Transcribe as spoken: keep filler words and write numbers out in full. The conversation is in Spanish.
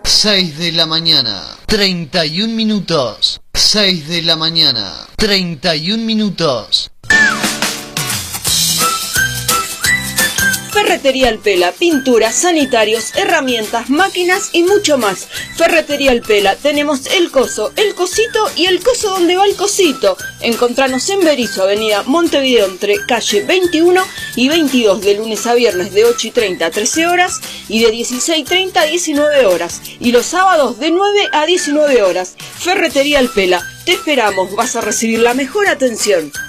seis de la mañana, treinta y un minutos. seis de la mañana, treinta y un minutos. Ferretería El Pela, pinturas, sanitarios, herramientas, máquinas y mucho más. Ferretería El Pela, tenemos el coso, el cosito y el coso donde va el cosito. Encontranos en Berizo, avenida Montevideo, entre calle veintiuno y veintidós, de lunes a viernes de ocho y treinta a trece horas y de dieciséis y treinta a diecinueve horas. Y los sábados de nueve a diecinueve horas. Ferretería El Pela, te esperamos, vas a recibir la mejor atención.